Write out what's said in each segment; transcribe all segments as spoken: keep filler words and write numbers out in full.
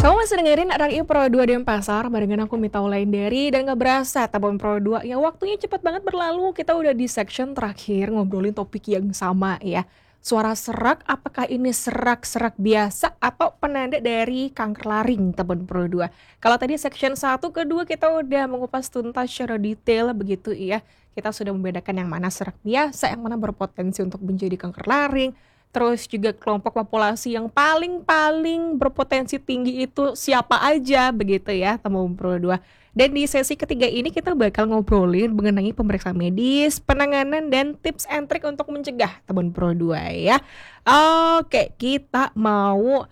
Kamu masih dengerin Radio Pro dua Denpasar barengan aku Mita Wulandari. Dan gak berasa Tabon Pro dua ya waktunya cepat banget berlalu. Kita udah di section terakhir ngobrolin topik yang sama ya. Suara serak, apakah ini serak-serak biasa atau penanda dari kanker laring Tabon Pro dua? Kalau tadi section satu kedua kita udah mengupas tuntas secara detail begitu ya. Kita sudah membedakan yang mana serak biasa, yang mana berpotensi untuk menjadi kanker laring. Terus juga kelompok populasi yang paling-paling berpotensi tinggi itu siapa aja begitu ya Tabon Pro dua. Dan di sesi ketiga ini kita bakal ngobrolin mengenai pemeriksaan medis, penanganan dan tips and trick untuk mencegah Tabon Pro dua ya. Oke, kita mau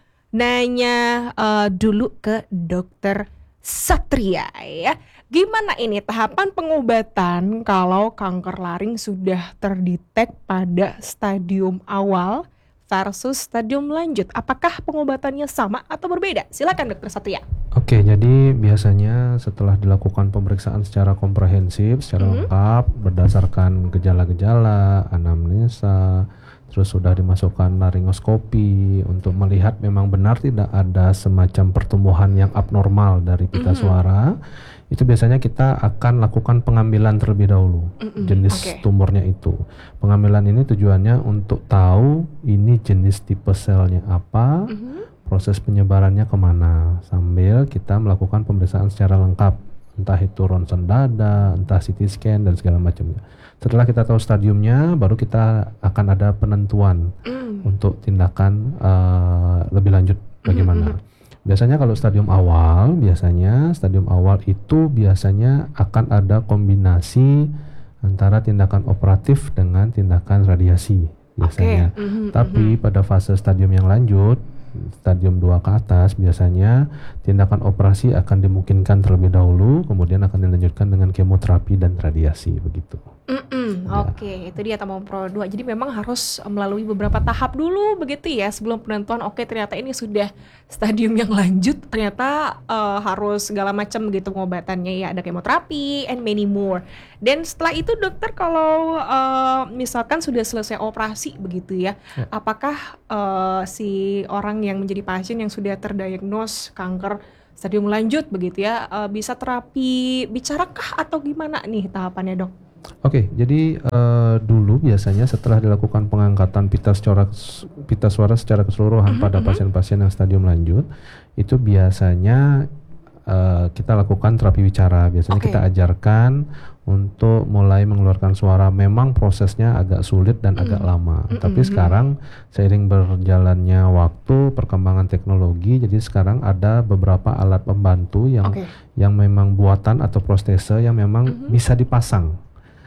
nanya uh, dulu ke Dokter Satria ya. Gimana ini tahapan pengobatan kalau kanker laring sudah terdetek pada stadium awal versus stadium lanjut? Apakah pengobatannya sama atau berbeda? Silakan Dokter Satria. Oke, jadi biasanya setelah dilakukan pemeriksaan secara komprehensif, secara mm-hmm. lengkap berdasarkan gejala-gejala, anamnesa, terus sudah dimasukkan laringoskopi untuk melihat memang benar tidak ada semacam pertumbuhan yang abnormal dari pita mm-hmm. suara. Itu biasanya kita akan lakukan pengambilan terlebih dahulu Mm-mm, jenis okay. tumornya itu. Pengambilan ini tujuannya untuk tahu ini jenis tipe selnya apa, mm-hmm. proses penyebarannya kemana, sambil kita melakukan pemeriksaan secara lengkap, entah itu ronsen dada, entah C T scan dan segala macamnya. Setelah kita tahu stadiumnya, baru kita akan ada penentuan mm. untuk tindakan uh, lebih lanjut bagaimana. Mm-hmm. Biasanya kalau stadium awal, biasanya stadium awal itu biasanya akan ada kombinasi antara tindakan operatif dengan tindakan radiasi biasanya. Okay. Mm-hmm, Tapi mm-hmm. pada fase stadium yang lanjut, stadium dua ke atas, biasanya tindakan operasi akan dimungkinkan terlebih dahulu, kemudian akan dilanjutkan dengan kemoterapi dan radiasi begitu. Mm-mm, ya. Oke, okay. Itu dia Tabon Pro dua. Jadi memang harus melalui beberapa tahap dulu begitu ya sebelum penentuan. Oke, okay, ternyata ini sudah stadium yang lanjut. Ternyata uh, harus segala macam gitu pengobatannya ya. Ada kemoterapi and many more. Dan setelah itu dokter kalau uh, misalkan sudah selesai operasi begitu ya, ya. Apakah uh, si orang yang menjadi pasien yang sudah terdiagnos kanker stadium lanjut begitu ya uh, bisa terapi bicarakah atau gimana nih tahapannya dok? Oke, jadi uh, dulu biasanya setelah dilakukan pengangkatan pita suara, pita suara secara keseluruhan mm-hmm, pada pasien-pasien yang stadium lanjut, itu biasanya uh, kita lakukan terapi bicara. Biasanya okay. kita ajarkan untuk mulai mengeluarkan suara. Memang prosesnya agak sulit dan mm-hmm. agak lama. Mm-hmm. Tapi sekarang seiring berjalannya waktu, perkembangan teknologi, jadi sekarang ada beberapa alat pembantu yang okay. yang memang buatan atau protese yang memang mm-hmm. bisa dipasang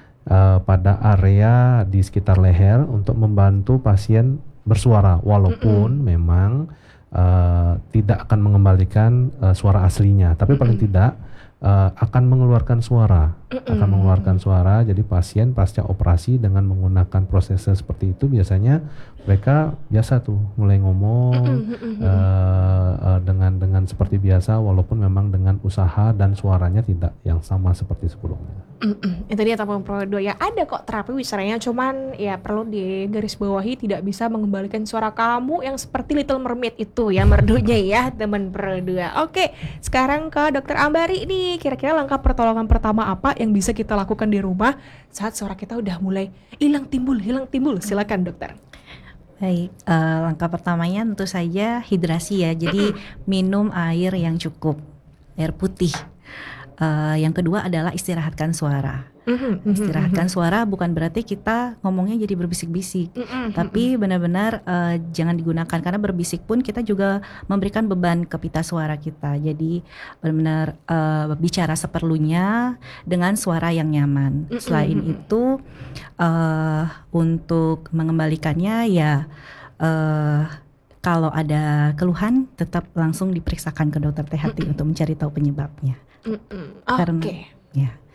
Uh, pada area di sekitar leher untuk membantu pasien bersuara walaupun Mm-mm. memang uh, tidak akan mengembalikan uh, suara aslinya, tapi Mm-mm. paling tidak uh, akan mengeluarkan suara Mm-mm. akan mengeluarkan suara. Jadi pasien pasca operasi dengan menggunakan proses seperti itu biasanya mereka biasa tuh mulai ngomong uh, uh, dengan dengan seperti biasa walaupun memang dengan usaha dan suaranya tidak yang sama seperti sebelumnya. Mm-mm. Itu dia Tabon Pro dua ya. Ada kok terapi bicaranya, cuman ya perlu digarisbawahi tidak bisa mengembalikan suara kamu yang seperti Little Mermaid itu ya merdunya ya Tabon Pro dua. Oke, sekarang ke Dokter Ambari nih. Kira-kira langkah pertolongan pertama apa yang bisa kita lakukan di rumah saat suara kita udah mulai hilang timbul, hilang timbul? Silakan dokter. Baik, uh, langkah pertamanya tentu saja hidrasi ya. Jadi minum air yang cukup, air putih. Uh, yang kedua adalah istirahatkan suara. Mm-hmm, istirahatkan mm-hmm. suara bukan berarti kita ngomongnya jadi berbisik-bisik, mm-hmm, tapi benar-benar uh, jangan digunakan karena berbisik pun kita juga memberikan beban ke pita suara kita. Jadi benar-benar uh, bicara seperlunya dengan suara yang nyaman. Mm-hmm. Selain itu uh, untuk mengembalikannya ya uh, kalau ada keluhan tetap langsung diperiksakan ke dokter T H T mm-hmm. untuk mencari tahu penyebabnya. Oke. Okay. Ya.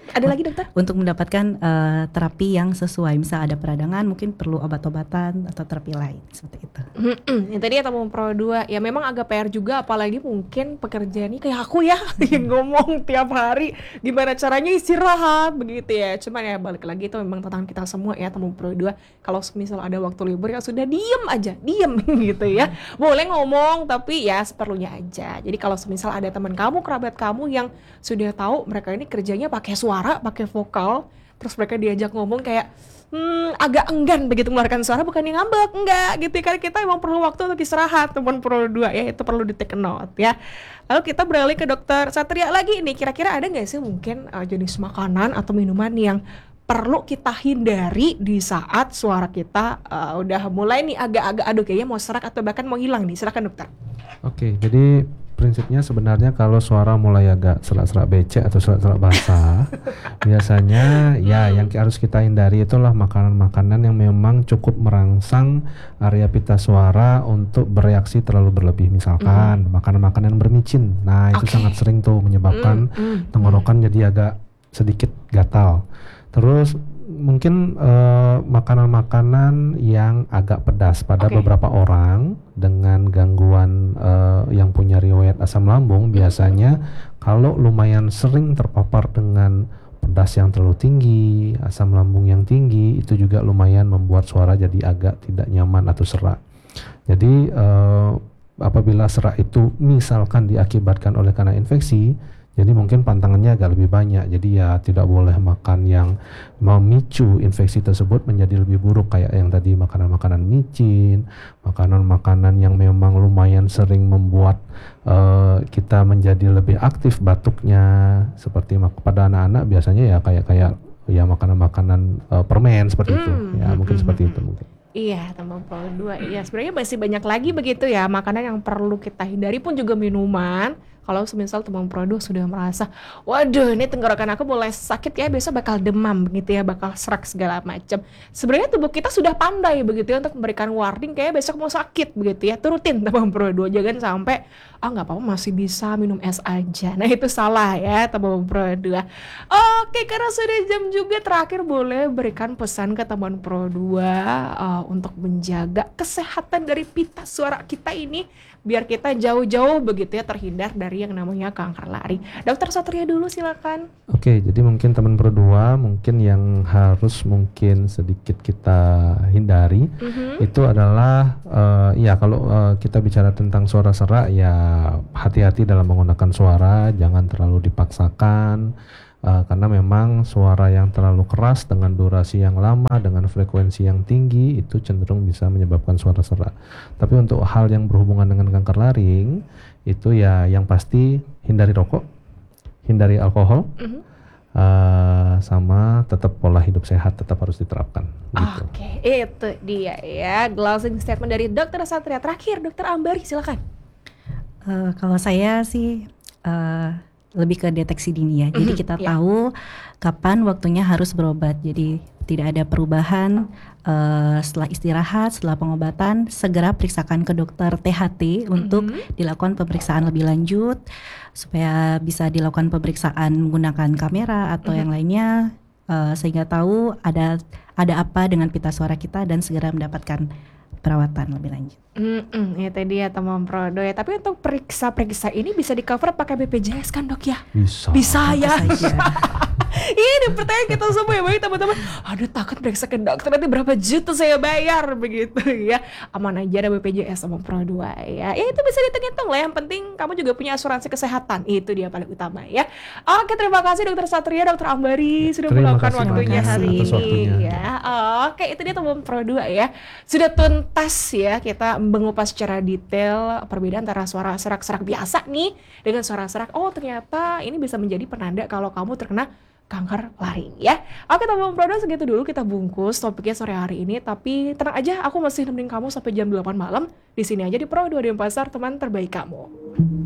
Ada lagi dokter? Untuk mendapatkan uh, terapi yang sesuai, misal ada peradangan mungkin perlu obat-obatan atau terapi lain seperti itu. Hmm, yang tadi ya tabung pro dua ya memang agak P R juga, apalagi mungkin pekerjaan ini kayak aku ya yang ngomong tiap hari gimana caranya istirahat begitu ya. Cuman ya balik lagi itu memang tantangan kita semua ya tabung pro dua. Kalau misal ada waktu libur ya sudah diem aja, diem gitu ya. Boleh ngomong tapi ya seperlunya aja. Jadi kalau misal ada teman kamu, kerabat kamu yang sudah tahu mereka ini kerjanya pakai suara, pakai vokal, terus mereka diajak ngomong kayak hmm, agak enggan begitu mengeluarkan suara, bukan yang ngambek, enggak gitu kan, kita emang perlu waktu untuk istirahat teman pro dua ya, itu perlu di take note ya. Lalu kita beralih ke dokter Satria lagi nih, kira-kira ada nggak sih mungkin uh, jenis makanan atau minuman yang perlu kita hindari di saat suara kita uh, udah mulai nih agak-agak aduh kayaknya mau serak atau bahkan mau hilang nih, silakan dokter. Oke, jadi prinsipnya sebenarnya kalau suara mulai agak serak-serak becek atau serak-serak basah, biasanya ya yang harus kita hindari itulah makanan-makanan yang memang cukup merangsang area pita suara untuk bereaksi terlalu berlebih. Misalkan mm. makanan-makanan bermicin, nah itu Okay. sangat sering tuh menyebabkan mm, mm, tenggorokan jadi agak sedikit gatal. Terus mungkin uh, makanan-makanan yang agak pedas pada Okay. beberapa orang dengan gangguan uh, yang punya riwayat asam lambung, biasanya kalau lumayan sering terpapar dengan pedas yang terlalu tinggi, asam lambung yang tinggi, itu juga lumayan membuat suara jadi agak tidak nyaman atau serak. Jadi uh, apabila serak itu misalkan diakibatkan oleh karena infeksi, jadi mungkin pantangannya agak lebih banyak. Jadi ya tidak boleh makan yang memicu infeksi tersebut menjadi lebih buruk, kayak yang tadi makanan-makanan micin, makanan-makanan yang memang lumayan sering membuat uh, kita menjadi lebih aktif batuknya, seperti mak- pada anak-anak biasanya ya kayak kayak ya makanan-makanan uh, permen seperti itu. Hmm, Ya hmm, mungkin hmm, seperti hmm. itu mungkin. Iya, tambah pro dua. Iya, sebenarnya masih banyak lagi begitu ya makanan yang perlu kita hindari, pun juga minuman. Kalau semisal teman pro dua sudah merasa, waduh ini tenggorokan aku mulai sakit ya, besok bakal demam begitu ya, bakal serak segala macam. Sebenarnya tubuh kita sudah pandai begitu ya untuk memberikan warning kayak besok mau sakit begitu ya. Turutin teman pro dua, jangan sampai ah nggak apa-apa masih bisa minum es aja. Nah itu salah ya teman pro dua. Oke, karena sudah jam juga, terakhir boleh berikan pesan ke teman pro dua uh, untuk menjaga kesehatan dari pita suara kita ini biar kita jauh-jauh begitu ya terhindar dari yang namanya kanker lari. Dokter Satria dulu silakan. Oke, jadi mungkin teman pro dua mungkin yang harus mungkin sedikit kita hindari Mm-hmm. itu adalah uh, ya kalau uh, kita bicara tentang suara serak ya hati-hati dalam menggunakan suara, jangan terlalu dipaksakan. Uh, karena memang suara yang terlalu keras dengan durasi yang lama, dengan frekuensi yang tinggi, itu cenderung bisa menyebabkan suara serak. Tapi untuk hal yang berhubungan dengan kanker laring, itu ya yang pasti hindari rokok, hindari alkohol, Mm-hmm. uh, sama tetap pola hidup sehat tetap harus diterapkan. Gitu. Oke, itu dia ya closing statement dari Dokter Satria. Terakhir Dokter Ambari silakan. Uh, kalau saya sih uh, lebih ke deteksi dini ya. Jadi Mhm, kita ya. tahu kapan waktunya harus berobat. Jadi tidak ada perubahan uh, setelah istirahat, setelah pengobatan, segera periksakan ke dokter T H T untuk Mhm. dilakukan pemeriksaan lebih lanjut supaya bisa dilakukan pemeriksaan menggunakan kamera atau Mhm. yang lainnya uh, sehingga tahu ada ada apa dengan pita suara kita dan segera mendapatkan perawatan lebih lanjut. Mm-mm, itu dia teman Prodo ya. Tapi untuk periksa-periksa ini bisa di cover pakai B P J S kan dok ya? Bisa. Bisa ya. Tentu saja. Ini pertanyaan kita semua ya, baik teman-teman. Aduh takut periksa ke dokter nanti berapa juta saya bayar begitu ya. Aman aja ada B P J S sama Pro dua ya. Ya itu bisa dihitung-hitung lah. Yang penting kamu juga punya asuransi kesehatan. Itu dia paling utama ya. Oke, terima kasih Dokter Satria, Dokter Ambari sudah Terima meluangkan kasih waktunya banyak hari atas ini waktunya. ya. Oke, itu dia teman Pro dua ya. Sudah tuntas ya kita mengupas secara detail perbedaan antara suara serak-serak biasa nih dengan suara serak. Oh, ternyata ini bisa menjadi penanda kalau kamu terkena kanker laring ya. Oke teman Prodo, segitu dulu kita bungkus topiknya sore hari ini. Tapi tenang aja, aku masih nemenin kamu sampai jam delapan malam di sini aja di Pro dua Denpasar, teman terbaik kamu.